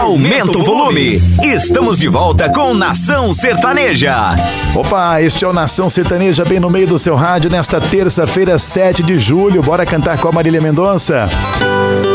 Aumenta o volume. Estamos de volta com Nação Sertaneja. Opa, este é o Nação Sertaneja, bem no meio do seu rádio, nesta terça-feira, 7 de julho. Bora cantar com a Marília Mendonça?